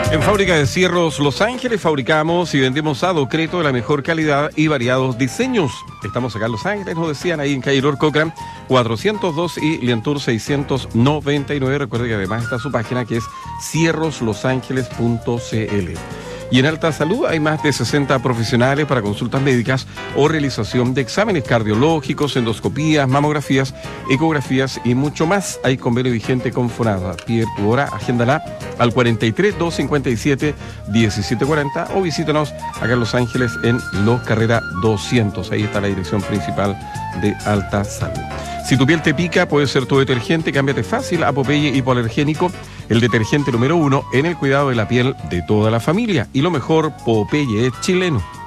En Fábrica de Cierros Los Ángeles fabricamos y vendemos a Docreto de la mejor calidad y variados diseños. Estamos acá en Los Ángeles, nos decían, ahí en calle Lord Cochrane 402 y Lientour 699. Recuerde que además está su página, que es cierroslosangeles.cl. Y en Alta Salud hay más de 60 profesionales para consultas médicas o realización de exámenes cardiológicos, endoscopías, mamografías, ecografías y mucho más. Hay convenio vigente con Fonada. Pide tu hora, agéndala al 43 257 1740 o visítanos acá en Los Ángeles en Los Carrera 200. Ahí está la dirección principal de Alta Salud. Si tu piel te pica, puede ser tu detergente. Cámbiate fácil a Popeye Hipoalergénico, el detergente número 1 en el cuidado de la piel de toda la familia. Y lo mejor, Popeye es chileno.